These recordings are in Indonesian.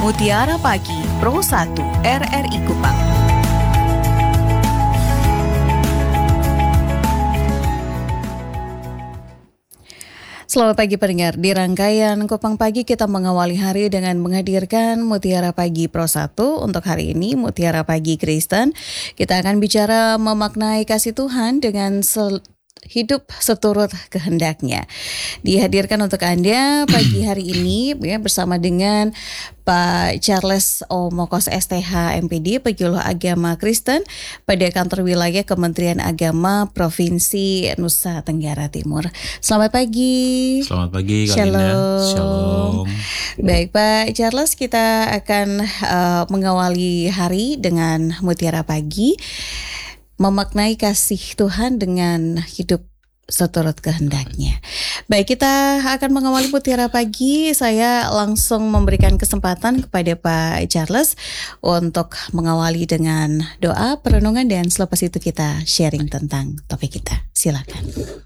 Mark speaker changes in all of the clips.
Speaker 1: Mutiara Pagi Pro 1 RRI Kupang. Selamat pagi pendengar, di rangkaian Kupang Pagi kita mengawali hari dengan menghadirkan Mutiara Pagi Pro 1. Untuk hari ini Mutiara Pagi Kristen, kita akan bicara memaknai kasih Tuhan dengan hidup seturut kehendaknya. Dihadirkan untuk Anda pagi hari ini ya, bersama dengan Pak Charles O. Mokos STH MPD, Penyuluh Agama Kristen pada kantor wilayah Kementerian Agama Provinsi Nusa Tenggara Timur. Selamat pagi.
Speaker 2: Selamat pagi Kak
Speaker 1: Shalom.
Speaker 2: Linda. Shalom.
Speaker 1: Baik Pak Charles, kita akan mengawali hari dengan Mutiara Pagi, memaknai kasih Tuhan dengan hidup seturut kehendaknya. Baik, kita akan mengawali Mutiara Pagi. Saya langsung memberikan kesempatan kepada Pak Charles untuk mengawali dengan doa, perenungan, dan selepas itu kita sharing tentang topik kita. Silakan.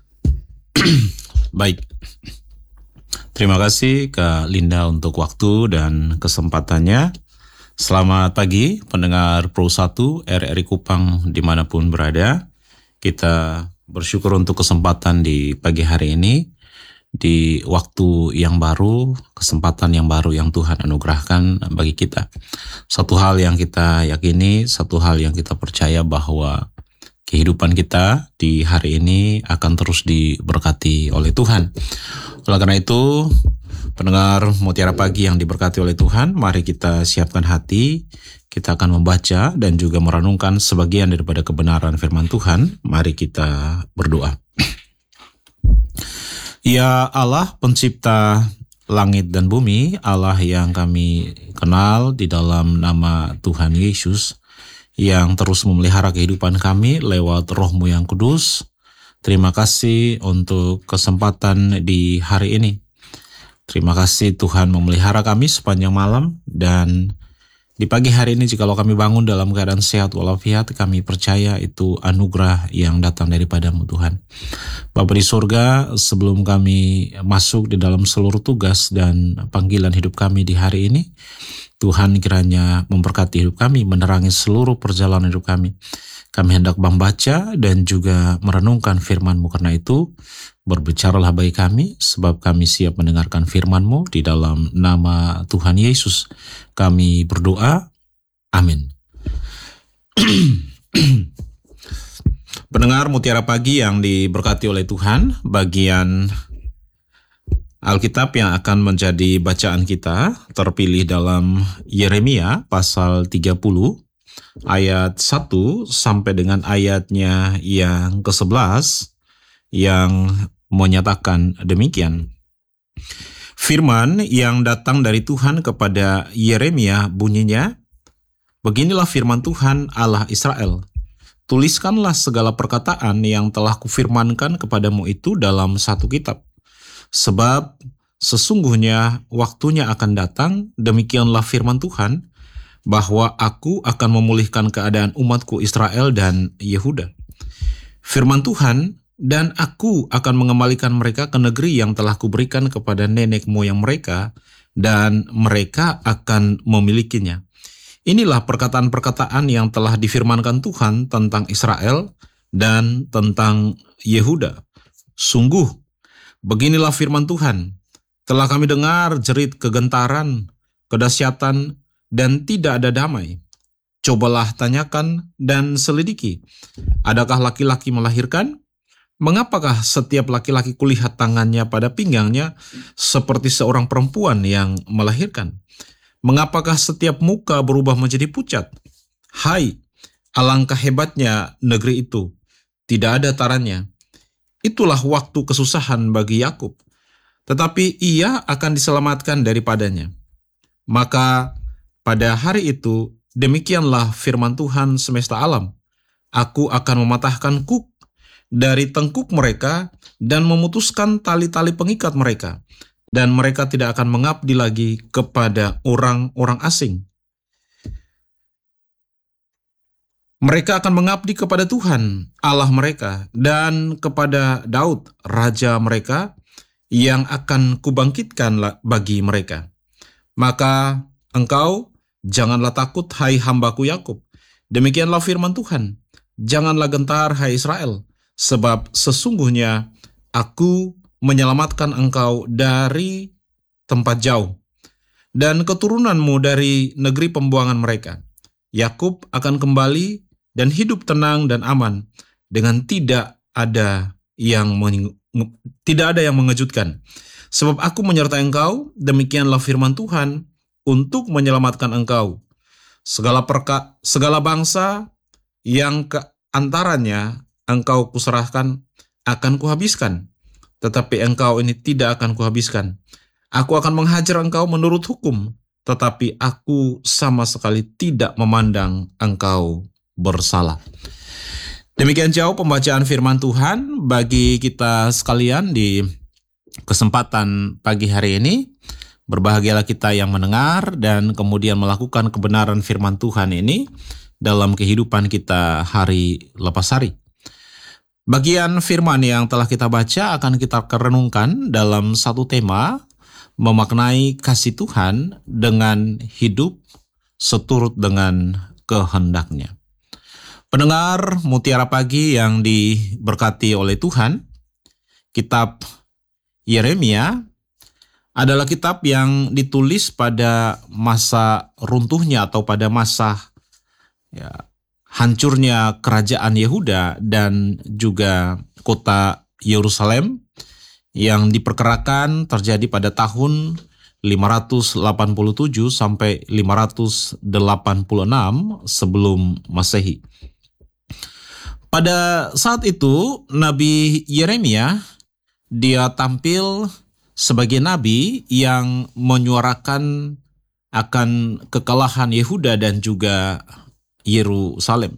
Speaker 2: Baik. Terima kasih Kak Linda untuk waktu dan kesempatannya. Selamat pagi pendengar Pro 1 RRI Kupang dimanapun berada. Kita bersyukur untuk kesempatan di pagi hari ini, di waktu yang baru, kesempatan yang baru yang Tuhan anugerahkan bagi kita. Satu hal yang kita yakini, satu hal yang kita percaya bahwa kehidupan kita di hari ini akan terus diberkati oleh Tuhan. Oleh karena itu, pendengar Mutiara Pagi yang diberkati oleh Tuhan, mari kita siapkan hati, kita akan membaca dan juga merenungkan sebagian daripada kebenaran firman Tuhan. Mari kita berdoa. Ya Allah, pencipta langit dan bumi, Allah yang kami kenal di dalam nama Tuhan Yesus, yang terus memelihara kehidupan kami lewat Roh-Mu yang kudus. Terima kasih untuk kesempatan di hari ini. Terima kasih Tuhan memelihara kami sepanjang malam, dan di pagi hari ini jikalau kami bangun dalam keadaan sehat walafiat, kami percaya itu anugerah yang datang daripada-Mu Tuhan. Bapa di surga, sebelum kami masuk di dalam seluruh tugas dan panggilan hidup kami di hari ini, Tuhan kiranya memberkati hidup kami, menerangi seluruh perjalanan hidup kami. Kami hendak membaca dan juga merenungkan firman-Mu, karena itu berbicaralah bagi kami, sebab kami siap mendengarkan firman-Mu. Di dalam nama Tuhan Yesus kami berdoa, amin. Pendengar Mutiara Pagi yang diberkati oleh Tuhan, bagian Alkitab yang akan menjadi bacaan kita terpilih dalam Yeremia pasal 30 ayat 1 sampai dengan ayatnya yang ke-11 yang menyatakan demikian. Firman yang datang dari Tuhan kepada Yeremia bunyinya, beginilah firman Tuhan Allah Israel. Tuliskanlah segala perkataan yang telah kufirmankan kepadamu itu dalam satu kitab. Sebab sesungguhnya waktunya akan datang, demikianlah firman Tuhan, bahwa aku akan memulihkan keadaan umatku Israel dan Yehuda. Firman Tuhan, dan aku akan mengembalikan mereka ke negeri yang telah kuberikan kepada nenek moyang mereka, dan mereka akan memilikinya. Inilah perkataan-perkataan yang telah difirmankan Tuhan tentang Israel dan tentang Yehuda. Sungguh, beginilah firman Tuhan, telah kami dengar jerit kegentaran, kedahsyatan, dan tidak ada damai. Cobalah tanyakan dan selidiki. Adakah laki-laki melahirkan? Mengapakah setiap laki-laki kulihat tangannya pada pinggangnya seperti seorang perempuan yang melahirkan? Mengapakah setiap muka berubah menjadi pucat? Hai, alangkah hebatnya negeri itu. Tidak ada tarannya. Itulah waktu kesusahan bagi Yakub, tetapi ia akan diselamatkan daripadanya. Maka pada hari itu, demikianlah firman Tuhan semesta alam. Aku akan mematahkan kuk dari tengkuk mereka dan memutuskan tali-tali pengikat mereka. Dan mereka tidak akan mengabdi lagi kepada orang-orang asing. Mereka akan mengabdi kepada Tuhan, Allah mereka, dan kepada Daud, raja mereka, yang akan kubangkitkan bagi mereka. Maka engkau janganlah takut, hai hambaku Yakub. Demikianlah firman Tuhan, janganlah gentar, hai Israel, sebab sesungguhnya aku menyelamatkan engkau dari tempat jauh, dan keturunanmu dari negeri pembuangan mereka. Yakub akan kembali dan hidup tenang dan aman, dengan tidak ada yang mengejutkan. Sebab aku menyertai engkau, demikianlah firman Tuhan, untuk menyelamatkan engkau. Segala bangsa yang ke antaranya engkau kuserahkan akan kuhabiskan, tetapi engkau ini tidak akan kuhabiskan. Aku akan menghajar engkau menurut hukum, tetapi aku sama sekali tidak memandang engkau bersalah. Demikian jauh pembacaan firman Tuhan bagi kita sekalian di kesempatan pagi hari ini. Berbahagialah kita yang mendengar dan kemudian melakukan kebenaran firman Tuhan ini dalam kehidupan kita hari lepas hari. Bagian firman yang telah kita baca akan kita renungkan dalam satu tema, memaknai kasih Tuhan dengan hidup seturut dengan kehendaknya. Pendengar Mutiara Pagi yang diberkati oleh Tuhan, kitab Yeremia adalah kitab yang ditulis pada masa runtuhnya atau pada masa hancurnya kerajaan Yehuda dan juga kota Yerusalem yang diperkirakan terjadi pada tahun 587 sampai 586 sebelum Masehi. Pada saat itu, Nabi Yeremia, dia tampil sebagai nabi yang menyuarakan akan kekalahan Yehuda dan juga Yerusalem.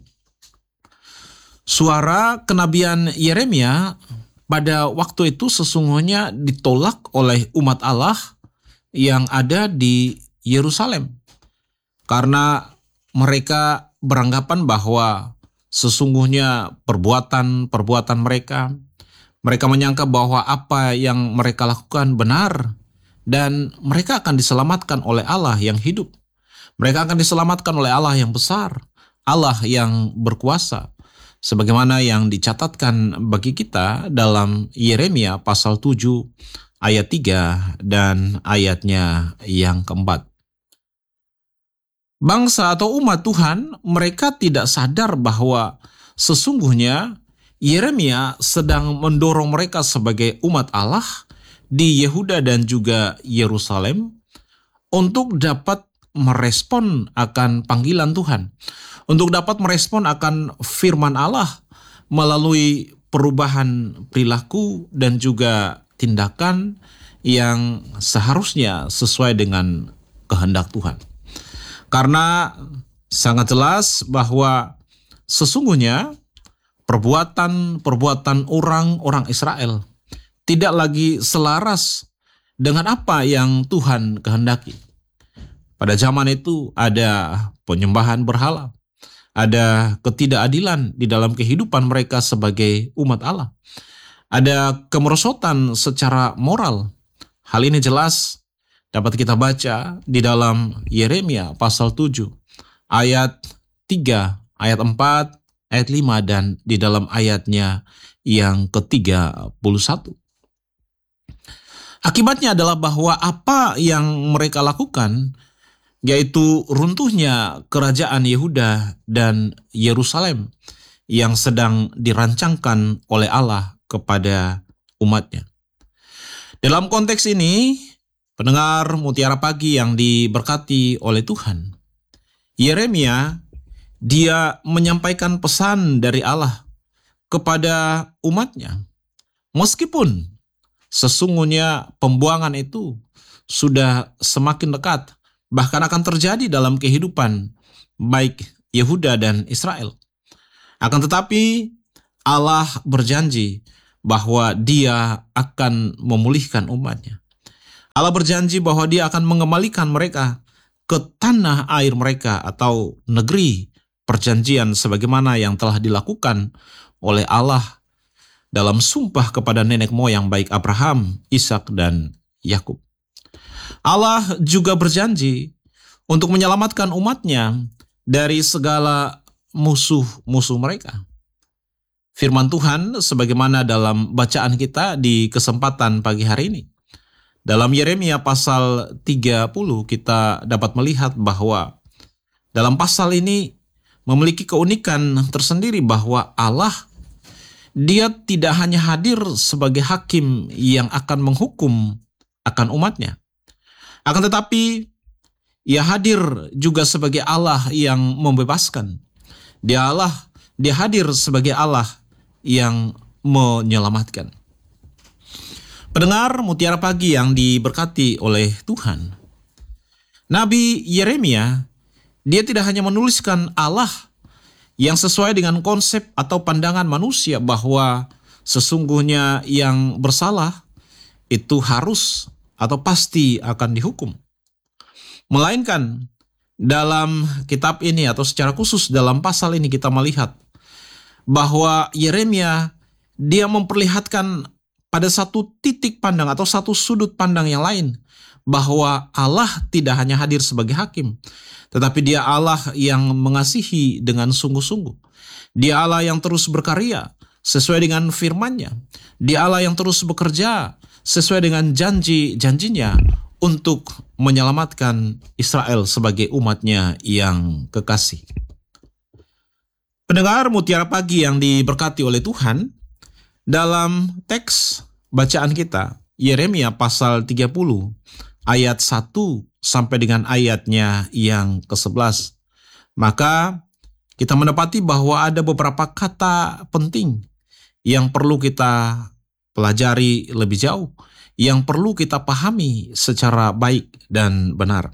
Speaker 2: Suara kenabian Yeremia pada waktu itu sesungguhnya ditolak oleh umat Allah yang ada di Yerusalem. Karena mereka beranggapan bahwa sesungguhnya perbuatan mereka menyangka bahwa apa yang mereka lakukan benar dan mereka akan diselamatkan oleh Allah yang hidup. Mereka akan diselamatkan oleh Allah yang besar, Allah yang berkuasa. Sebagaimana yang dicatatkan bagi kita dalam Yeremia pasal 7 ayat 3 dan ayatnya yang keempat. Bangsa atau umat Tuhan, mereka tidak sadar bahwa sesungguhnya Yeremia sedang mendorong mereka sebagai umat Allah di Yehuda dan juga Yerusalem untuk dapat merespon akan panggilan Tuhan, untuk dapat merespon akan firman Allah melalui perubahan perilaku dan juga tindakan yang seharusnya sesuai dengan kehendak Tuhan. Karena sangat jelas bahwa sesungguhnya perbuatan orang Israel tidak lagi selaras dengan apa yang Tuhan kehendaki. Pada zaman itu ada penyembahan berhala, ada ketidakadilan di dalam kehidupan mereka sebagai umat Allah, ada kemerosotan secara moral. Hal ini jelas dapat kita baca di dalam Yeremia pasal 7 ayat 3, ayat 4, ayat 5 dan di dalam ayatnya yang ke-31. Akibatnya adalah bahwa apa yang mereka lakukan, yaitu runtuhnya kerajaan Yehuda dan Yerusalem yang sedang dirancangkan oleh Allah kepada umatnya. Dalam konteks ini, pendengar Mutiara Pagi yang diberkati oleh Tuhan, Yeremia, dia menyampaikan pesan dari Allah kepada umatnya. Meskipun sesungguhnya pembuangan itu sudah semakin dekat, bahkan akan terjadi dalam kehidupan baik Yehuda dan Israel. Akan tetapi Allah berjanji bahwa Dia akan memulihkan umatnya. Allah berjanji bahwa Dia akan mengembalikan mereka ke tanah air mereka atau negeri perjanjian sebagaimana yang telah dilakukan oleh Allah dalam sumpah kepada nenek moyang baik Abraham, Ishak dan Yakub. Allah juga berjanji untuk menyelamatkan umatnya dari segala musuh-musuh mereka. Firman Tuhan sebagaimana dalam bacaan kita di kesempatan pagi hari ini. Dalam Yeremia pasal 30 kita dapat melihat bahwa dalam pasal ini memiliki keunikan tersendiri bahwa Allah, Dia tidak hanya hadir sebagai hakim yang akan menghukum akan umatnya. Akan tetapi Ia hadir juga sebagai Allah yang membebaskan. Dia hadir sebagai Allah yang menyelamatkan. Pendengar Mutiara Pagi yang diberkati oleh Tuhan. Nabi Yeremia, dia tidak hanya menuliskan Allah yang sesuai dengan konsep atau pandangan manusia bahwa sesungguhnya yang bersalah itu harus atau pasti akan dihukum. Melainkan dalam kitab ini atau secara khusus dalam pasal ini kita melihat bahwa Yeremia dia memperlihatkan pada satu titik pandang atau satu sudut pandang yang lain bahwa Allah tidak hanya hadir sebagai hakim, tetapi Dia Allah yang mengasihi dengan sungguh-sungguh. Dia Allah yang terus berkarya sesuai dengan firman-Nya. Dia Allah yang terus bekerja sesuai dengan janji-janjinya untuk menyelamatkan Israel sebagai umat-Nya yang kekasih. Pendengar Mutiara Pagi yang diberkati oleh Tuhan, dalam teks bacaan kita, Yeremia pasal 30, ayat 1 sampai dengan ayatnya yang ke-11. Maka kita mendapati bahwa ada beberapa kata penting yang perlu kita pelajari lebih jauh, yang perlu kita pahami secara baik dan benar.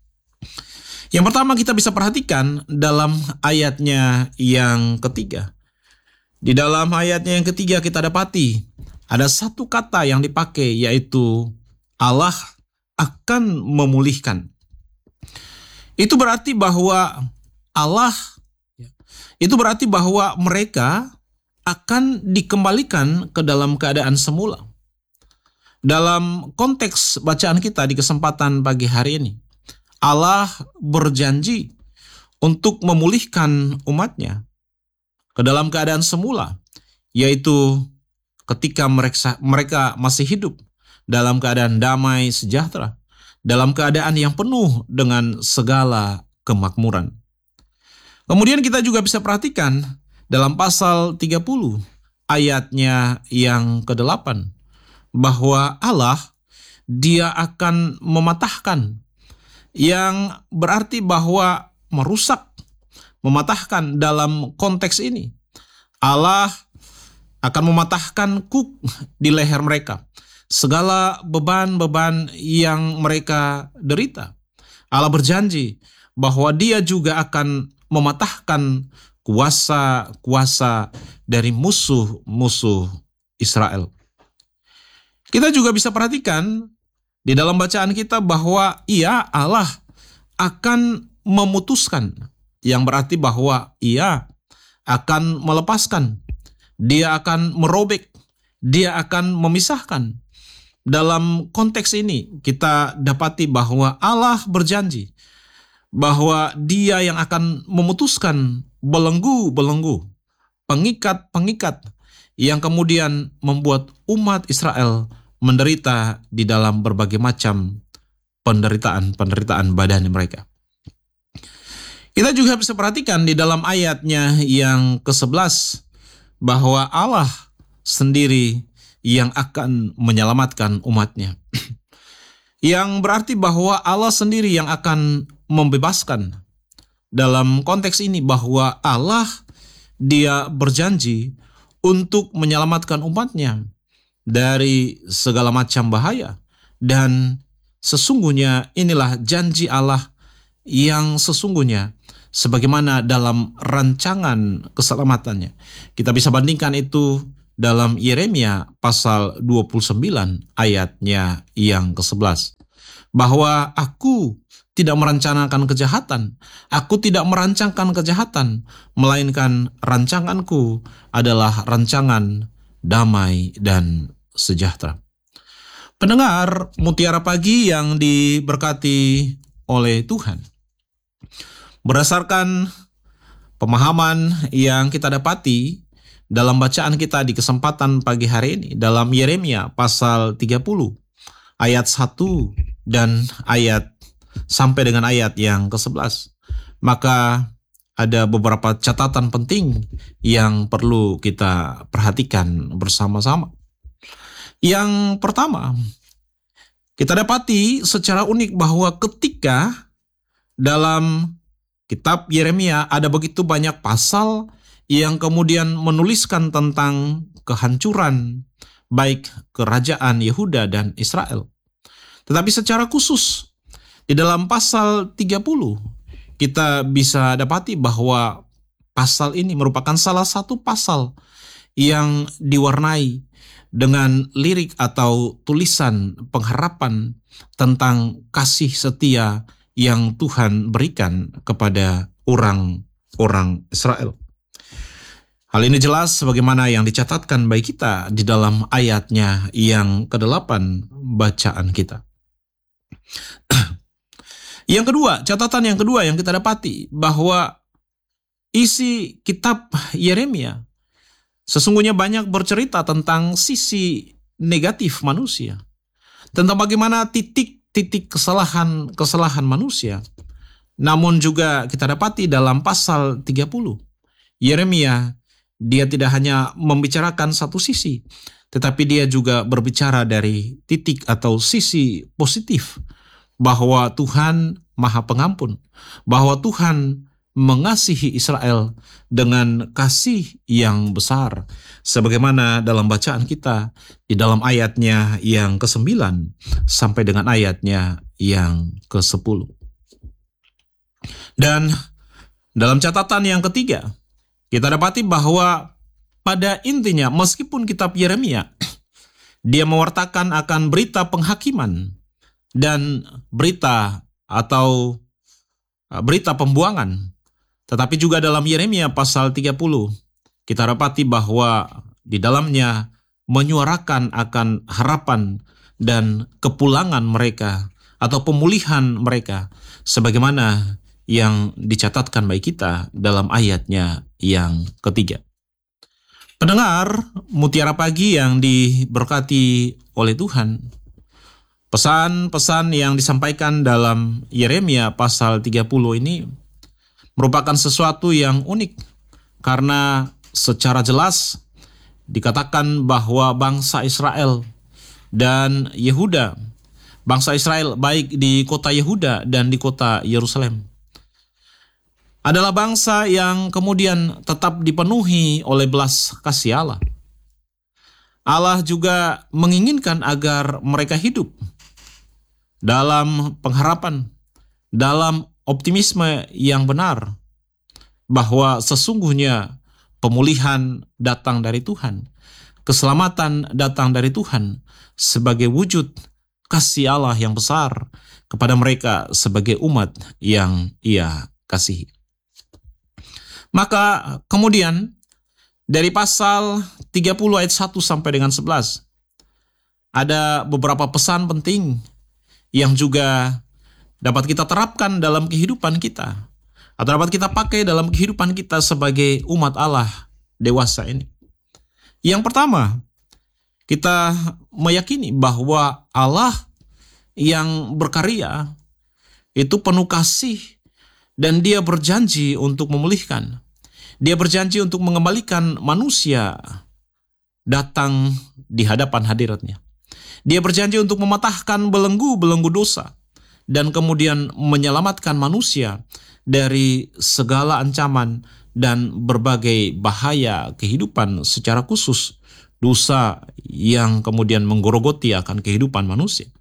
Speaker 2: Yang pertama kita bisa perhatikan dalam ayatnya yang ketiga. Di dalam ayatnya yang ketiga kita dapati ada satu kata yang dipakai, yaitu Allah akan memulihkan. Itu berarti bahwa mereka akan dikembalikan ke dalam keadaan semula. Dalam konteks bacaan kita di kesempatan pagi hari ini, Allah berjanji untuk memulihkan umatnya ke dalam keadaan semula, yaitu ketika mereka masih hidup dalam keadaan damai sejahtera, dalam keadaan yang penuh dengan segala kemakmuran. Kemudian kita juga bisa perhatikan dalam pasal 30 ayatnya yang ke-8 bahwa Allah Dia akan mematahkan, yang berarti bahwa merusak, mematahkan dalam konteks ini. Allah akan mematahkan kuk di leher mereka, segala beban-beban yang mereka derita. Allah berjanji bahwa Dia juga akan mematahkan kuasa-kuasa dari musuh-musuh Israel. Kita juga bisa perhatikan di dalam bacaan kita bahwa Allah akan memutuskan, yang berarti bahwa Ia akan melepaskan, Dia akan merobek, Dia akan memisahkan. Dalam konteks ini kita dapati bahwa Allah berjanji bahwa Dia yang akan memutuskan belenggu-belenggu, pengikat-pengikat yang kemudian membuat umat Israel menderita di dalam berbagai macam penderitaan badan mereka. Kita juga bisa perhatikan di dalam ayatnya yang ke-11 bahwa Allah sendiri yang akan menyelamatkan umatnya. Yang berarti bahwa Allah sendiri yang akan membebaskan. Dalam konteks ini bahwa Allah Dia berjanji untuk menyelamatkan umatnya dari segala macam bahaya. Dan sesungguhnya inilah janji Allah yang sesungguhnya sebagaimana dalam rancangan keselamatannya. Kita bisa bandingkan itu dalam Yeremia pasal 29 ayatnya yang ke-11. Bahwa aku tidak merencanakan kejahatan, aku tidak merancangkan kejahatan, melainkan rancanganku adalah rancangan damai dan sejahtera. Pendengar Mutiara Pagi yang diberkati oleh Tuhan. Berdasarkan pemahaman yang kita dapati dalam bacaan kita di kesempatan pagi hari ini dalam Yeremia pasal 30 ayat 1 dan ayat sampai dengan ayat yang ke-11. Maka ada beberapa catatan penting yang perlu kita perhatikan bersama-sama. Yang pertama, kita dapati secara unik bahwa ketika dalam kitab Yeremia ada begitu banyak pasal yang kemudian menuliskan tentang kehancuran baik kerajaan Yehuda dan Israel. Tetapi secara khusus di dalam pasal 30 kita bisa dapati bahwa pasal ini merupakan salah satu pasal yang diwarnai dengan lirik atau tulisan pengharapan tentang kasih setia yang Tuhan berikan kepada orang-orang Israel. Hal ini jelas sebagaimana yang dicatatkan bagi kita di dalam ayatnya yang ke-8 bacaan kita. Yang kedua, catatan yang kedua yang kita dapati bahwa isi kitab Yeremia sesungguhnya banyak bercerita tentang sisi negatif manusia, tentang bagaimana titik kesalahan manusia. Namun juga kita dapati dalam pasal 30, Yeremia dia tidak hanya membicarakan satu sisi, tetapi dia juga berbicara dari titik atau sisi positif, bahwa Tuhan Maha Pengampun, bahwa Tuhan mengasihi Israel dengan kasih yang besar, sebagaimana dalam bacaan kita di dalam ayatnya yang ke-9 sampai dengan ayatnya yang ke-10. Dan dalam catatan yang ketiga, kita dapati bahwa pada intinya meskipun kitab Yeremia dia mewartakan akan berita penghakiman dan berita atau berita pembuangan, tetapi juga dalam Yeremia pasal 30 kita dapati bahwa di dalamnya menyuarakan akan harapan dan kepulangan mereka atau pemulihan mereka sebagaimana yang dicatatkan bagi kita dalam ayatnya yang ketiga. Pendengar Mutiara Pagi yang diberkati oleh Tuhan, pesan-pesan yang disampaikan dalam Yeremia pasal 30 ini merupakan sesuatu yang unik karena secara jelas dikatakan bahwa bangsa Israel dan Yehuda, bangsa Israel baik di kota Yehuda dan di kota Yerusalem, adalah bangsa yang kemudian tetap dipenuhi oleh belas kasih Allah. Allah juga menginginkan agar mereka hidup dalam pengharapan, dalam optimisme yang benar, bahwa sesungguhnya pemulihan datang dari Tuhan, keselamatan datang dari Tuhan sebagai wujud kasih Allah yang besar kepada mereka sebagai umat yang Ia kasihi. Maka kemudian dari pasal 30 ayat 1 sampai dengan 11 ada beberapa pesan penting yang juga dapat kita terapkan dalam kehidupan kita atau dapat kita pakai dalam kehidupan kita sebagai umat Allah dewasa ini. Yang pertama, kita meyakini bahwa Allah yang berkarya itu penuh kasih dan Dia berjanji untuk memulihkan. Dia berjanji untuk mengembalikan manusia datang di hadapan hadirat-Nya. Dia berjanji untuk mematahkan belenggu-belenggu dosa dan kemudian menyelamatkan manusia dari segala ancaman dan berbagai bahaya kehidupan, secara khusus dosa yang kemudian menggerogoti akan kehidupan manusia.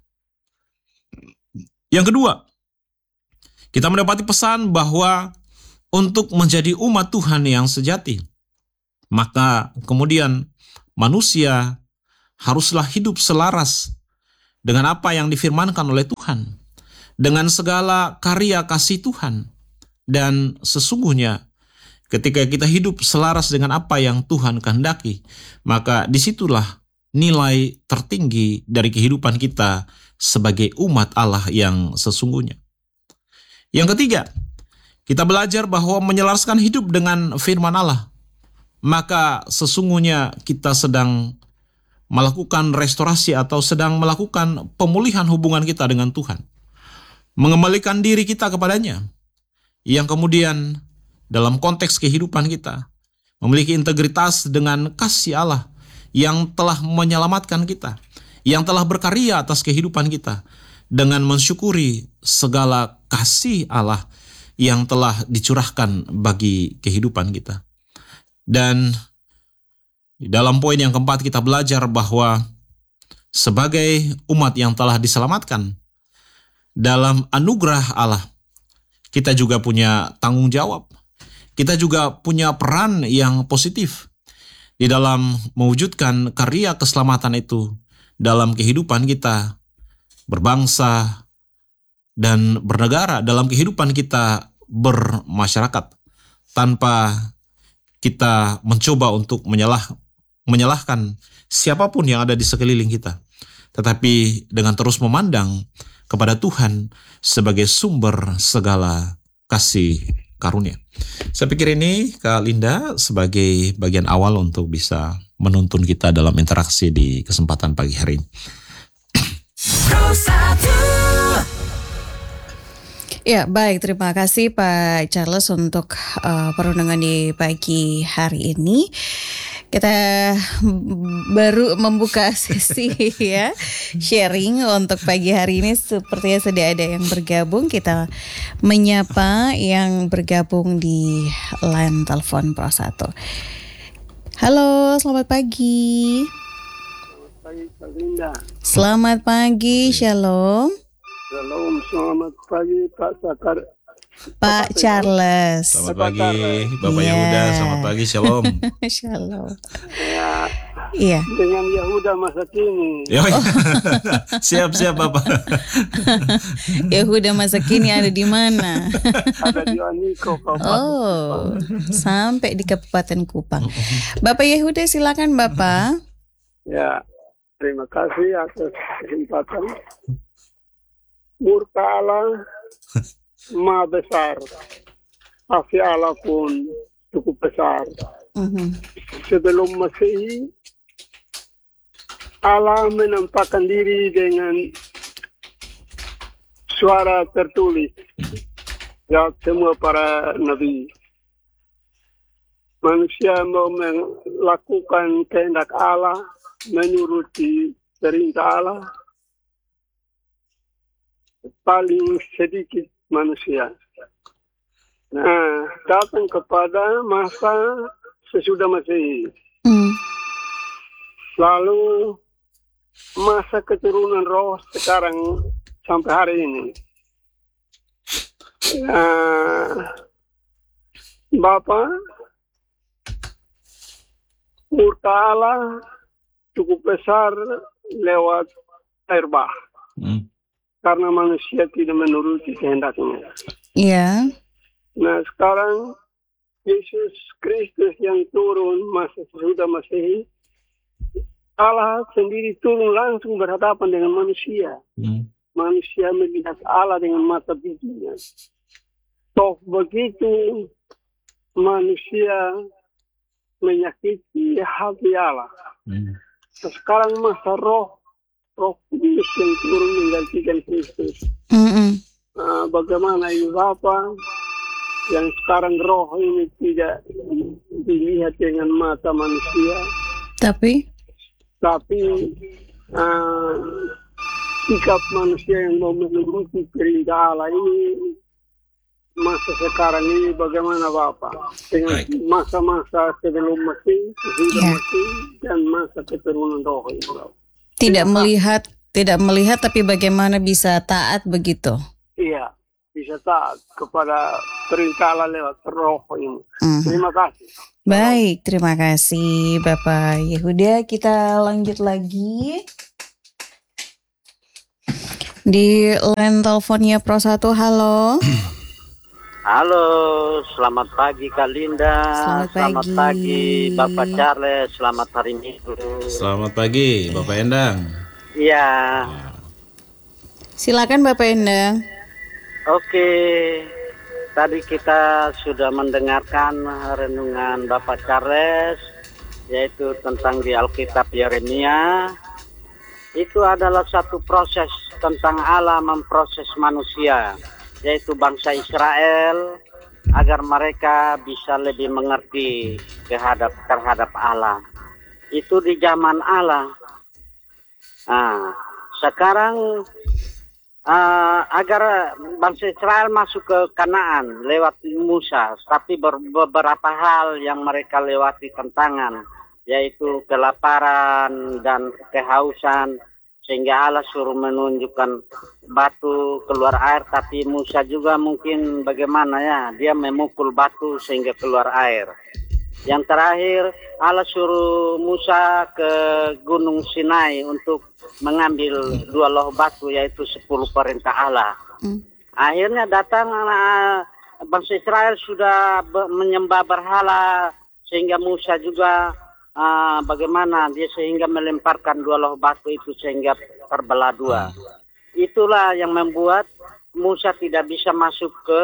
Speaker 2: Yang kedua, kita mendapati pesan bahwa untuk menjadi umat Tuhan yang sejati, maka kemudian manusia haruslah hidup selaras dengan apa yang difirmankan oleh Tuhan, dengan segala karya kasih Tuhan. Dan sesungguhnya ketika kita hidup selaras dengan apa yang Tuhan kehendaki, maka disitulah nilai tertinggi dari kehidupan kita sebagai umat Allah yang sesungguhnya. Yang ketiga, kita belajar bahwa menyelaraskan hidup dengan firman Allah, maka sesungguhnya kita sedang melakukan restorasi atau sedang melakukan pemulihan hubungan kita dengan Tuhan. Mengembalikan diri kita kepadanya, yang kemudian dalam konteks kehidupan kita memiliki integritas dengan kasih Allah yang telah menyelamatkan kita, yang telah berkarya atas kehidupan kita, dengan mensyukuri segala kasih Allah yang telah dicurahkan bagi kehidupan kita. Dan di dalam poin yang keempat kita belajar bahwa sebagai umat yang telah diselamatkan dalam anugerah Allah, kita juga punya tanggung jawab. Kita juga punya peran yang positif di dalam mewujudkan karya keselamatan itu dalam kehidupan kita berbangsa dan bernegara, dalam kehidupan kita bermasyarakat, tanpa kita mencoba untuk menyalahkan siapapun yang ada di sekeliling kita, tetapi dengan terus memandang kepada Tuhan sebagai sumber segala kasih karunia. Saya pikir ini Kak Linda sebagai bagian awal untuk bisa menuntun kita dalam interaksi di kesempatan pagi hari ini.
Speaker 1: Ya, baik. Terima kasih Pak Charles untuk perundungan di pagi hari ini. Kita baru membuka sesi ya, sharing untuk pagi hari ini. Sepertinya sudah ada yang bergabung. Kita menyapa yang bergabung di line telepon Pro 1. Halo, selamat pagi.
Speaker 3: Selamat pagi, Kak Linda.
Speaker 1: Selamat pagi, Shalom.
Speaker 3: Shalom, selamat pagi Pak Sakar.
Speaker 1: Pak Charles.
Speaker 2: Selamat pagi Bapak Yehuda, selamat pagi, Shalom.
Speaker 1: Shalom.
Speaker 3: Ya,
Speaker 1: Iya.
Speaker 3: dengan Yehuda masa kini.
Speaker 2: Siap Bapak.
Speaker 1: Yehuda masa kini ada di mana?
Speaker 3: Ada di Waniko, Kabupaten
Speaker 1: Oh, sampai di Kabupaten Kupang. Bapak Yehuda, silakan Bapak.
Speaker 3: Ya, terima kasih atas kesempatan. Murka Allah maha besar, kasih Allah pun cukup besar. Sebelum Masehi, Allah menampakkan diri dengan suara tertulis ya semua para nabi. Manusia mau melakukan kehendak Allah, menuruti perintah Allah, paling sedikit manusia. Nah, datang kepada masa sesudah Masehi. Lalu masa keturunan roh sekarang sampai hari ini. Nah, Bapa, murka Allah cukup besar lewat air bah. Karena manusia tidak menuruti kehendaknya.
Speaker 1: Iya.
Speaker 3: Nah, sekarang Yesus Kristus yang turun masa sesudah Masehi, Allah sendiri turun langsung berhadapan dengan manusia. Manusia melihat Allah dengan mata bijinya. Toh begitu manusia menyakiti hati Allah. Sekarang masa Roh Kudus yang turun menggantikan Kristus. Nah, bagaimana ini Bapa yang sekarang roh ini tidak dilihat dengan mata manusia, tapi sikap manusia yang mau menuruti perintah Allah ini masa sekarang ini bagaimana Bapak dengan masa-masa sebelum Masehi, sesudah Masehi, dan masa keturunan roh ini Bapak.
Speaker 1: Tidak melihat tapi bagaimana bisa taat begitu?
Speaker 3: Iya, bisa taat kepada perintah Allah lewat roh ini. Terima kasih.
Speaker 1: Baik, terima kasih Bapak Yehuda. Kita lanjut lagi di line teleponnya Pro 1. Halo.
Speaker 4: Halo, selamat pagi Kak Linda.
Speaker 1: Selamat pagi
Speaker 4: Bapak Charles. Selamat hari Minggu.
Speaker 2: Selamat pagi Bapak Endang.
Speaker 4: Iya.
Speaker 1: Silakan Bapak Endang.
Speaker 4: Oke. tadi kita sudah mendengarkan renungan Bapak Charles, yaitu tentang di Alkitab Yeremia. Itu adalah satu proses tentang Allah memproses manusia, yaitu bangsa Israel, agar mereka bisa lebih mengerti terhadap Allah. Itu di zaman Allah. Nah, sekarang agar bangsa Israel masuk ke Kanaan lewat Musa, tapi beberapa hal yang mereka lewati tantangan, yaitu kelaparan dan kehausan, sehingga Allah suruh menunjukkan batu keluar air, tapi Musa juga mungkin bagaimana ya, dia memukul batu sehingga keluar air. Yang terakhir, Allah suruh Musa ke Gunung Sinai untuk mengambil 2 loh batu, yaitu 10 perintah Allah. Akhirnya datang bangsa Israel sudah menyembah berhala, sehingga Musa juga bagaimana dia sehingga melemparkan 2 loh batu itu sehingga terbelah 2. Itulah yang membuat Musa tidak bisa masuk ke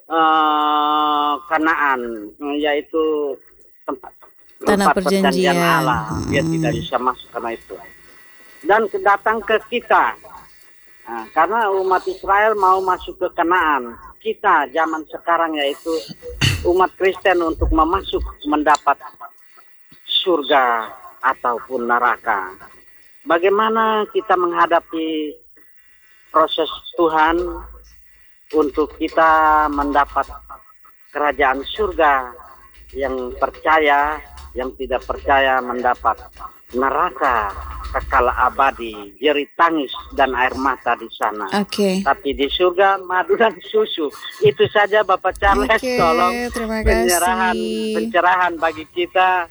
Speaker 4: Kanaan, yaitu
Speaker 1: Tanah perjanjian
Speaker 4: Allah. Dia tidak bisa masuk karena itu. Dan datang ke kita, karena umat Israel mau masuk ke Kanaan. Kita zaman sekarang yaitu umat Kristen untuk mendapat surga ataupun neraka. Bagaimana kita menghadapi proses Tuhan untuk kita mendapat kerajaan surga? Yang percaya, yang tidak percaya mendapat neraka kekal abadi, jerit tangis dan air mata di sana. Tapi di surga madu dan susu. Itu saja Bapak Charles. Tolong pencerahan bagi kita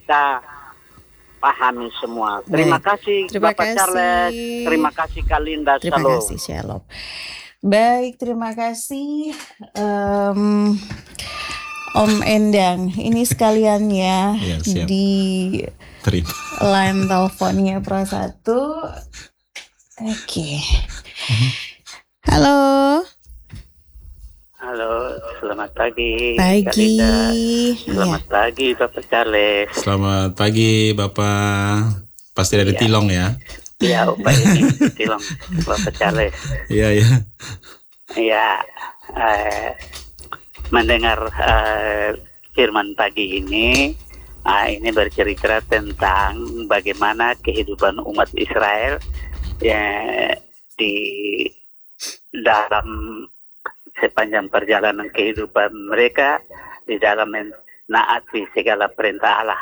Speaker 4: pahami semua. Terima kasih Bapak Charles. Terima kasih Kak Linda.
Speaker 1: Terima kasih, Shalom. Baik, terima kasih Om Endang. Ini sekalian ya, di line teleponnya Pro 1. Oke. Halo.
Speaker 5: Halo, selamat pagi.
Speaker 1: Pagi.
Speaker 5: Selamat pagi Bapak Charles.
Speaker 2: Selamat pagi Bapak. Pasti dari Tilong ya?
Speaker 5: Iya, Bapak ini Tilong, Bapak Charles.
Speaker 2: Iya.
Speaker 5: Iya, mendengar firman pagi ini bercerita tentang bagaimana kehidupan umat Israel di dalam sepanjang perjalanan kehidupan mereka di dalam menaati segala perintah Allah.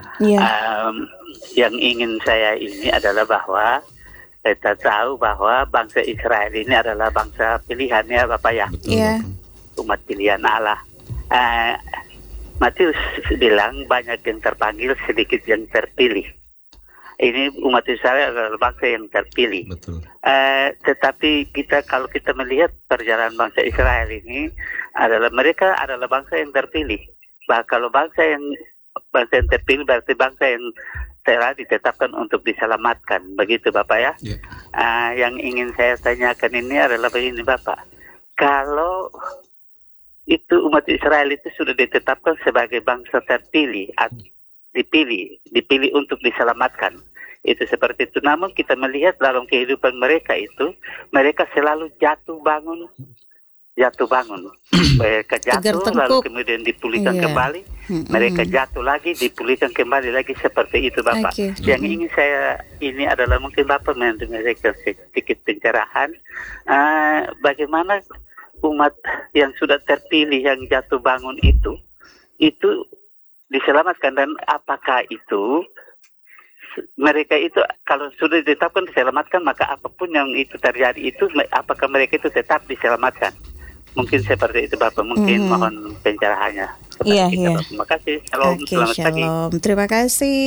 Speaker 5: Yang ingin saya ini adalah bahwa kita tahu bahwa bangsa Israel ini adalah bangsa pilihan ya Bapak ya. Umat pilihan Allah. Matius bilang banyak yang terpanggil, sedikit yang terpilih. Ini umat Israel adalah bangsa yang terpilih.
Speaker 2: Betul.
Speaker 5: Tetapi kalau kita melihat perjalanan bangsa Israel ini mereka adalah bangsa yang terpilih. Kalau bangsa yang terpilih berarti bangsa yang telah ditetapkan untuk diselamatkan. Begitu Bapak ya. Yang ingin saya tanyakan ini adalah begini Bapak. Kalau itu umat Israel itu sudah ditetapkan sebagai bangsa terpilih, dipilih untuk diselamatkan. Itu seperti itu. Namun kita melihat dalam kehidupan mereka itu, mereka selalu jatuh bangun. Mereka jatuh lalu kemudian dipulihkan kembali. Mereka jatuh lagi, dipulihkan kembali lagi, seperti itu Bapak. Yang ingin saya ini adalah mungkin Bapak memberikan sedikit pencerahan bagaimana umat yang sudah terpilih yang jatuh bangun itu diselamatkan, dan apakah itu mereka itu kalau sudah ditetapkan diselamatkan, maka apapun yang itu terjadi itu apakah mereka itu tetap diselamatkan? Mungkin seperti itu Bapak, mungkin mohon pencerahannya.
Speaker 1: Iya.
Speaker 5: Terima kasih. Shalom. Selamat pagi.
Speaker 1: Terima kasih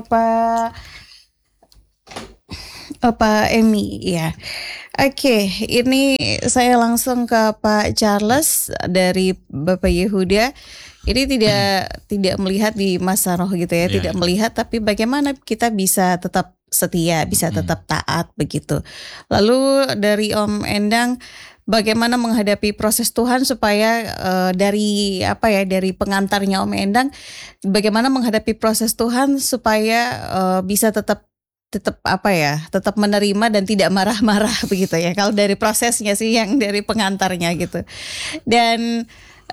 Speaker 1: Opa Emi ya. Oke, ini saya langsung ke Pak Charles dari Bapak Yehuda. Ini tidak melihat di masa roh gitu ya, tidak melihat, tapi bagaimana kita bisa tetap setia, bisa tetap taat begitu. Lalu dari Om Endang, bagaimana menghadapi proses Tuhan supaya dari pengantarnya Om Endang, bagaimana menghadapi proses Tuhan supaya bisa tetap menerima dan tidak marah-marah begitu ya. Kalau dari prosesnya sih, yang dari pengantarnya gitu. Dan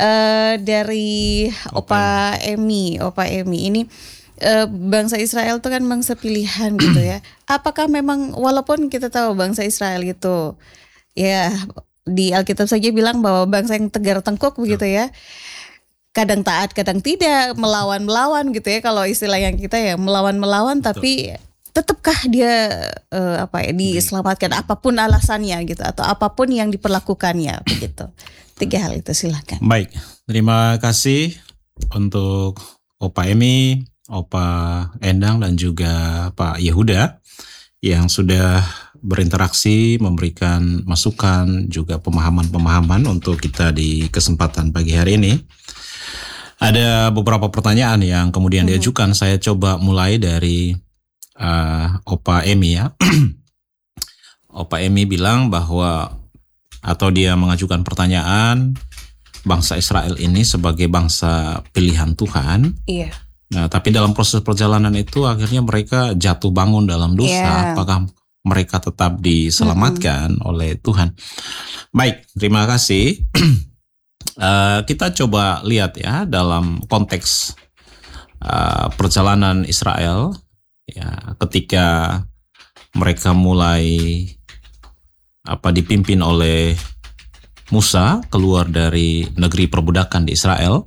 Speaker 1: dari Opa Emi ini, bangsa Israel itu kan bangsa pilihan gitu ya. Apakah memang, walaupun kita tahu bangsa Israel itu ya di Alkitab saja bilang bahwa bangsa yang tegar tengkuk begitu ya, kadang taat kadang tidak, melawan gitu ya, kalau istilah yang kita ya melawan, tapi tetapkah dia diselamatkan apapun alasannya gitu, atau apapun yang diperlakukannya begitu. 3 hal itu, silakan.
Speaker 2: Baik, terima kasih untuk Opa Emi, Opa Endang, dan juga Pak Yehuda yang sudah berinteraksi, memberikan masukan, juga pemahaman-pemahaman untuk kita di kesempatan pagi hari ini. Ada beberapa pertanyaan yang kemudian diajukan. Saya coba mulai dari Opa Emi ya. Opa Emi bilang bahwa, atau dia mengajukan pertanyaan, bangsa Israel ini sebagai bangsa pilihan Tuhan.
Speaker 1: Iya.
Speaker 2: Nah, tapi dalam proses perjalanan itu akhirnya mereka jatuh bangun dalam dosa. Apakah mereka tetap diselamatkan oleh Tuhan? Baik, terima kasih. Kita coba lihat ya dalam konteks perjalanan Israel ya, ketika mereka mulai dipimpin oleh Musa keluar dari negeri perbudakan di Israel.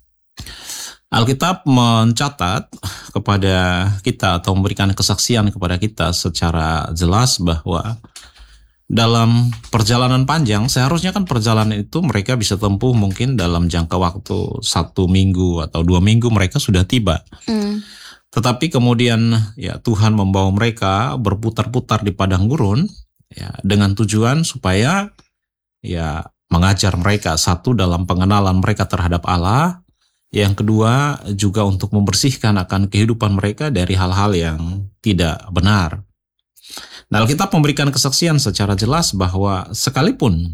Speaker 2: Alkitab mencatat kepada kita atau memberikan kesaksian kepada kita secara jelas bahwa dalam perjalanan panjang, seharusnya kan perjalanan itu mereka bisa tempuh mungkin dalam jangka waktu 1 minggu atau 2 minggu mereka sudah tiba. Tetapi kemudian ya Tuhan membawa mereka berputar-putar di padang gurun ya, dengan tujuan supaya ya mengajar mereka, satu, dalam pengenalan mereka terhadap Allah. Yang kedua juga untuk membersihkan akan kehidupan mereka dari hal-hal yang tidak benar. Nah, Alkitab memberikan kesaksian secara jelas bahwa sekalipun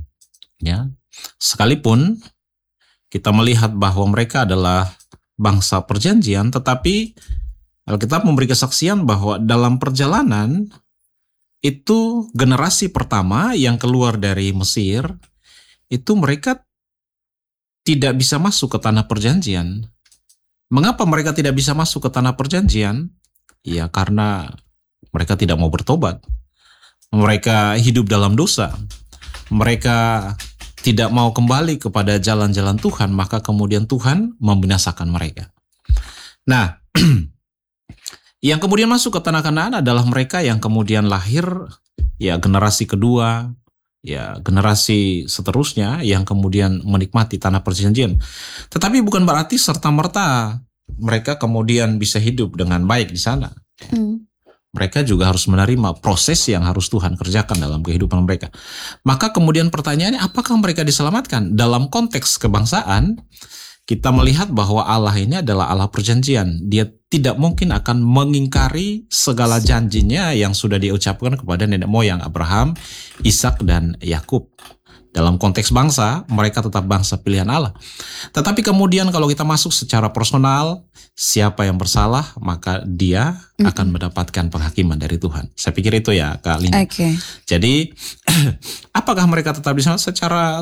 Speaker 2: kita melihat bahwa mereka adalah bangsa perjanjian, tetapi Alkitab memberi kesaksian bahwa dalam perjalanan itu generasi pertama yang keluar dari Mesir, itu mereka tidak bisa masuk ke tanah perjanjian. Mengapa mereka tidak bisa masuk ke tanah perjanjian? Ya karena mereka tidak mau bertobat. Mereka hidup dalam dosa. Mereka tidak mau kembali kepada jalan-jalan Tuhan, maka kemudian Tuhan membinasakan mereka. Nah, yang kemudian masuk ke tanah Kanaan adalah mereka yang kemudian lahir ya generasi kedua, ya generasi seterusnya yang kemudian menikmati tanah perjanjian. Tetapi bukan berarti serta-merta mereka kemudian bisa hidup dengan baik di sana. Mereka juga harus menerima proses yang harus Tuhan kerjakan dalam kehidupan mereka. Maka kemudian pertanyaannya, apakah mereka diselamatkan? Dalam konteks kebangsaan, kita melihat bahwa Allah ini adalah Allah perjanjian. Dia tidak mungkin akan mengingkari segala janjinya yang sudah diucapkan kepada nenek moyang Abraham, Ishak, dan Yakub. Dalam konteks bangsa, mereka tetap bangsa pilihan Allah. Tetapi kemudian kalau kita masuk secara personal, siapa yang bersalah, maka dia akan mendapatkan penghakiman dari Tuhan. Saya pikir itu ya, Kak Lina.
Speaker 1: Okay.
Speaker 2: Jadi, apakah mereka tetap di sana? Secara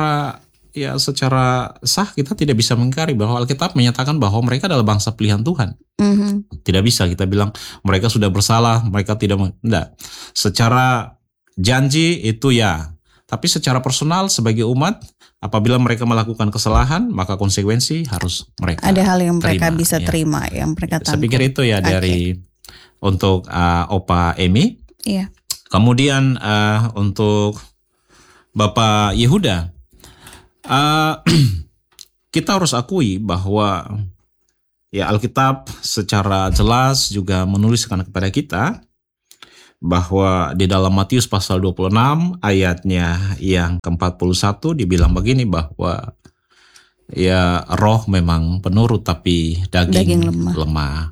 Speaker 2: sah kita tidak bisa mengingkari bahwa Alkitab menyatakan bahwa mereka adalah bangsa pilihan Tuhan. Tidak bisa kita bilang mereka sudah bersalah, mereka tidak. Secara janji itu ya. Tapi secara personal sebagai umat, apabila mereka melakukan kesalahan, maka konsekuensi harus mereka
Speaker 1: ada hal yang mereka
Speaker 2: terima,
Speaker 1: bisa
Speaker 2: ya.
Speaker 1: terima, yang mereka tanggung.
Speaker 2: Saya pikir itu ya dari untuk Opa Emi.
Speaker 1: Iya.
Speaker 2: Kemudian untuk Bapak Yehuda, kita harus akui bahwa ya Alkitab secara jelas juga menuliskan kepada kita bahwa di dalam Matius pasal 26 ayatnya yang ke-41 dibilang begini, bahwa ya roh memang penurut tapi daging lemah.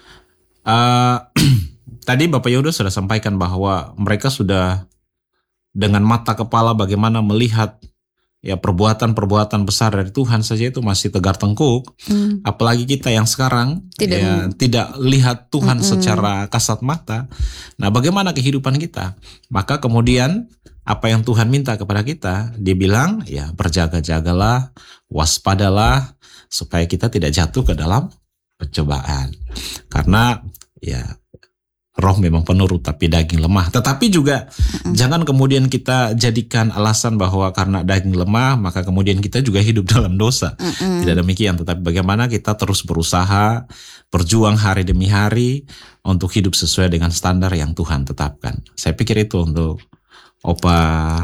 Speaker 2: Tadi Bapak Yehuda sudah sampaikan bahwa mereka sudah dengan mata kepala bagaimana melihat ya perbuatan-perbuatan besar dari Tuhan saja itu masih tegar tengkuk. Apalagi kita yang sekarang tidak lihat Tuhan secara kasat mata. Nah, bagaimana kehidupan kita? Maka kemudian apa yang Tuhan minta kepada kita, dia bilang ya berjaga-jagalah, waspadalah supaya kita tidak jatuh ke dalam pencobaan. Karena ya roh memang penurut tapi daging lemah. Tetapi juga jangan kemudian kita jadikan alasan bahwa karena daging lemah maka kemudian kita juga hidup dalam dosa. Tidak demikian, tetapi bagaimana kita terus berusaha, berjuang hari demi hari untuk hidup sesuai dengan standar yang Tuhan tetapkan. Saya pikir itu untuk Opa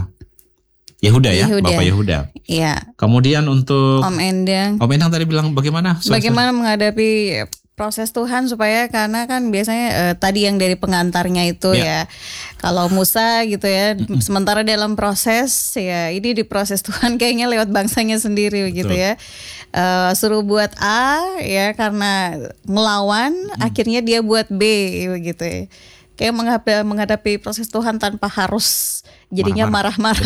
Speaker 2: Yehuda ya, Bapak Yehuda.
Speaker 1: Iya.
Speaker 2: Kemudian untuk
Speaker 1: Om Endang
Speaker 2: tadi bilang bagaimana?
Speaker 1: Bagaimana menghadapi proses Tuhan supaya, karena kan biasanya tadi yang dari pengantarnya itu ya kalau Musa gitu ya, sementara dalam proses ya ini di proses Tuhan kayaknya lewat bangsanya sendiri gitu ya, suruh buat A ya karena ngelawan, akhirnya dia buat B gitu ya, kayak menghadapi proses Tuhan tanpa harus jadinya marah-marah.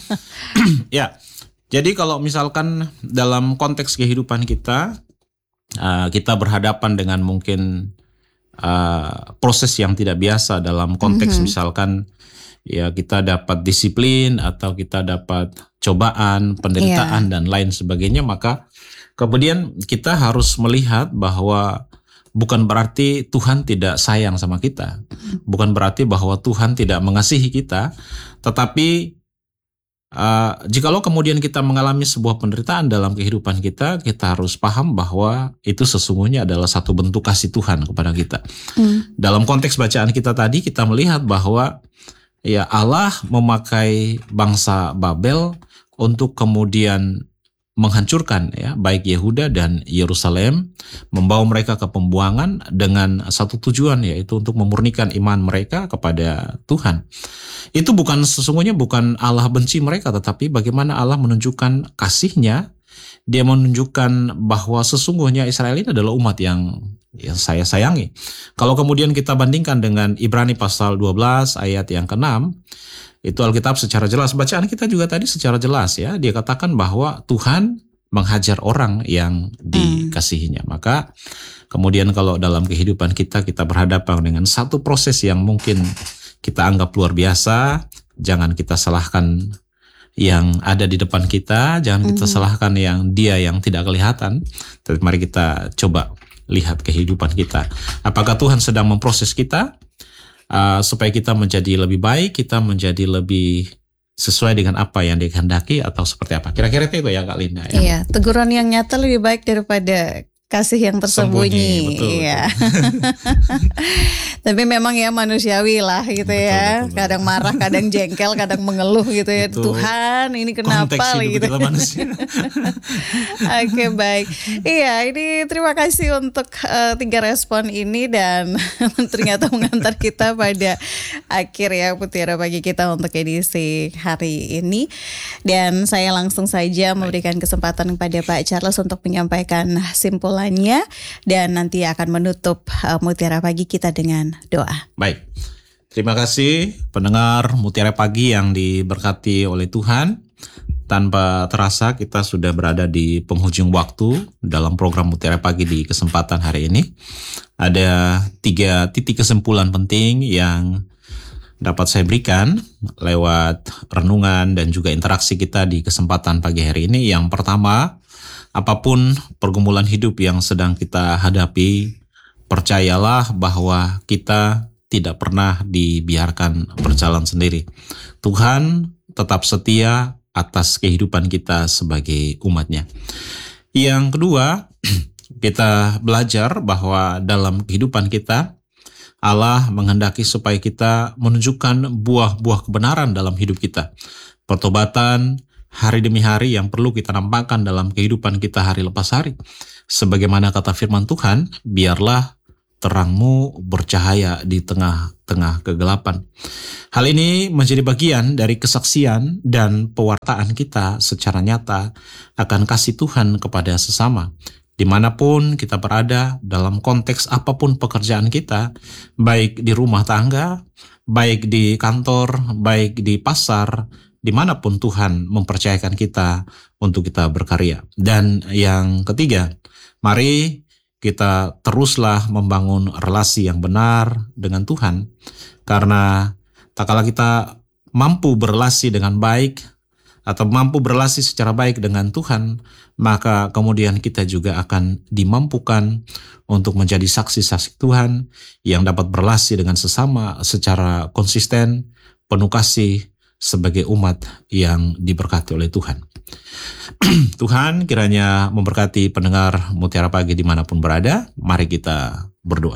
Speaker 2: Ya, jadi kalau misalkan dalam konteks kehidupan kita berhadapan dengan mungkin proses yang tidak biasa dalam konteks misalkan ya kita dapat disiplin atau kita dapat cobaan, penderitaan dan lain sebagainya, maka kemudian kita harus melihat bahwa bukan berarti Tuhan tidak sayang sama kita, bukan berarti bahwa Tuhan tidak mengasihi kita, tetapi jikalau kemudian kita mengalami sebuah penderitaan dalam kehidupan kita, kita harus paham bahwa itu sesungguhnya adalah satu bentuk kasih Tuhan kepada kita. Dalam konteks bacaan kita tadi, kita melihat bahwa ya Allah memakai bangsa Babel untuk kemudian menghancurkan ya baik Yehuda dan Yerusalem, membawa mereka ke pembuangan dengan satu tujuan, yaitu untuk memurnikan iman mereka kepada Tuhan. Itu sesungguhnya bukan Allah benci mereka, tetapi bagaimana Allah menunjukkan kasih-Nya. Dia menunjukkan bahwa sesungguhnya Israel ini adalah umat yang saya sayangi. Kalau kemudian kita bandingkan dengan Ibrani pasal 12 ayat yang ke-6, itu Alkitab secara jelas, bacaan kita juga tadi secara jelas ya, dia katakan bahwa Tuhan menghajar orang yang dikasihinya. Maka kemudian kalau dalam kehidupan kita berhadapan dengan satu proses yang mungkin kita anggap luar biasa, jangan kita salahkan yang ada di depan kita, jangan kita salahkan yang tidak kelihatan, tapi mari kita coba lihat kehidupan kita. Apakah Tuhan sedang memproses kita supaya kita menjadi lebih baik, kita menjadi lebih sesuai dengan apa yang dikehendaki, atau seperti apa? Kira-kira itu ya Kak Linda ya.
Speaker 1: Iya, teguran yang nyata lebih baik daripada kasih yang tersembunyi.
Speaker 2: Betul.
Speaker 1: Iya. Tapi memang ya manusiawi lah gitu betul. Kadang marah, kadang jengkel, kadang mengeluh gitu ya. Betul. Tuhan ini kenapa gitu. Oke, baik. Iya, ini terima kasih untuk 3 respon ini, dan ternyata mengantar kita pada akhir ya Mutiara Pagi kita untuk edisi hari ini. Dan saya langsung saja memberikan kesempatan kepada Pak Charles untuk menyampaikan simpulan, dan nanti akan menutup Mutiara Pagi kita dengan doa.
Speaker 2: Baik, terima kasih pendengar Mutiara Pagi yang diberkati oleh Tuhan. Tanpa terasa kita sudah berada di penghujung waktu dalam program Mutiara Pagi di kesempatan hari ini. Ada 3 titik kesimpulan penting yang dapat saya berikan lewat renungan dan juga interaksi kita di kesempatan pagi hari ini. Yang pertama, apapun pergumulan hidup yang sedang kita hadapi, percayalah bahwa kita tidak pernah dibiarkan berjalan sendiri. Tuhan tetap setia atas kehidupan kita sebagai umat-Nya. Yang kedua, kita belajar bahwa dalam kehidupan kita, Allah menghendaki supaya kita menunjukkan buah-buah kebenaran dalam hidup kita. Pertobatan hari demi hari yang perlu kita nampakkan dalam kehidupan kita hari lepas hari. Sebagaimana kata firman Tuhan, biarlah terangmu bercahaya di tengah-tengah kegelapan. Hal ini menjadi bagian dari kesaksian dan pewartaan kita secara nyata akan kasih Tuhan kepada sesama. Dimanapun kita berada, dalam konteks apapun pekerjaan kita, baik di rumah tangga, baik di kantor, baik di pasar, dimanapun Tuhan mempercayakan kita untuk kita berkarya. Dan yang ketiga, mari kita teruslah membangun relasi yang benar dengan Tuhan, karena tak kala kita mampu berelasi dengan baik atau mampu berelasi secara baik dengan Tuhan, maka kemudian kita juga akan dimampukan untuk menjadi saksi-saksi Tuhan yang dapat berelasi dengan sesama secara konsisten, penuh kasih sebagai umat yang diberkati oleh Tuhan. Tuhan kiranya memberkati pendengar Mutiara Pagi dimanapun berada. Mari kita berdoa.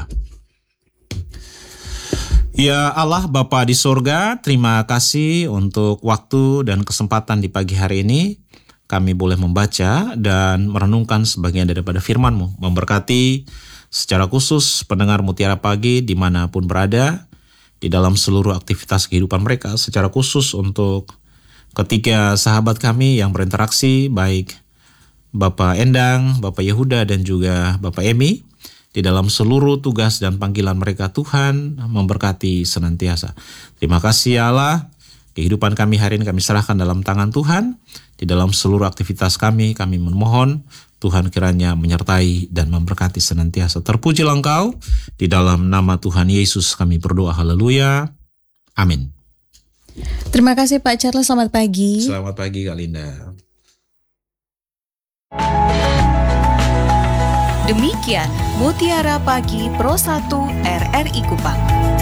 Speaker 2: Ya Allah Bapa di surga, terima kasih untuk waktu dan kesempatan di pagi hari ini. Kami boleh membaca dan merenungkan sebagian daripada firman-Mu. Memberkati secara khusus pendengar Mutiara Pagi dimanapun berada, di dalam seluruh aktivitas kehidupan mereka, secara khusus untuk ketiga sahabat kami yang berinteraksi, baik Bapak Endang, Bapak Yehuda, dan juga Bapak Emi, di dalam seluruh tugas dan panggilan mereka. Tuhan memberkati senantiasa. Terima kasih ya Allah, kehidupan kami hari ini kami serahkan dalam tangan Tuhan. Di dalam seluruh aktivitas kami memohon Tuhan kiranya menyertai dan memberkati senantiasa. Terpujilah Engkau, di dalam nama Tuhan Yesus kami berdoa, haleluya, amin.
Speaker 1: Terima kasih Pak Charles, selamat pagi.
Speaker 2: Selamat pagi Kak Linda.
Speaker 6: Demikian Mutiara Pagi Pro 1 RRI Kupang.